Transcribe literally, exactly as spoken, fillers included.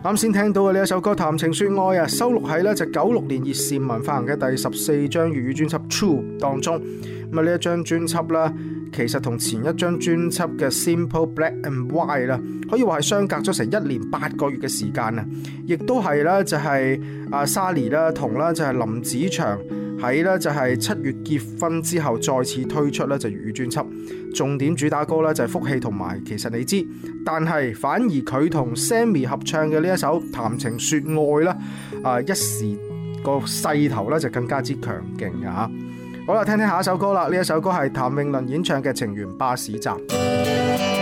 啱先聽到嘅呢一首歌《談情說愛》啊，收錄喺呢就九六年葉倩文發行嘅第十四張粵語專輯《True》當中。咁啊呢一張專輯啦，其實同前一張專輯嘅《Simple Black and White》啦，可以話係相隔咗成一年八個月嘅時間啊！亦都係啦，就係阿 Sally 啦同啦就係林子祥喺咧就係七月結婚之後再次推出咧就粵語專輯，重點主打歌咧就係福氣同埋其實你知，但係反而佢同 Sammy 合唱嘅呢一首談情說愛啦，啊一時個勢頭咧就更加之強勁嘅吓。好啦，聽聽下一首歌啦，呢一首歌係譚詠麟演唱嘅《情緣巴士站》。